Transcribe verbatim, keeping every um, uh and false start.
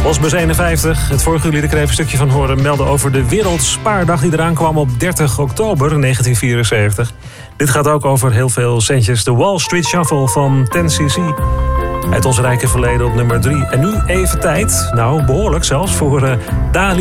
Bosbus eenenvijftig, het vorige uur liet ik er even een stukje van horen, meldde over de Wereldspaardag die eraan kwam op dertig oktober negentien vierenzeventig. Dit gaat ook over heel veel centjes. De Wall Street Shuffle van ten cc. Uit ons rijke verleden op nummer drie. En nu even tijd, nou behoorlijk zelfs, voor uh, Dali.